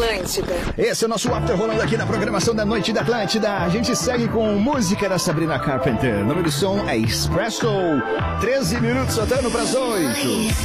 Atlântida. Esse é o nosso after rolando aqui na programação da Noite da Atlântida. A gente segue com música da Sabrina Carpenter. O nome do som é Espresso. 13 minutos, soltando pras 8.